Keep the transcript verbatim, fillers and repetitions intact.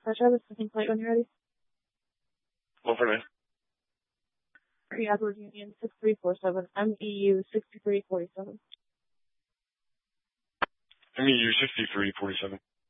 Let's try the second flight when you're ready. Over nine. Edward Union six three four seven, M E U sixty-three forty-seven. M E U sixty-three forty-seven.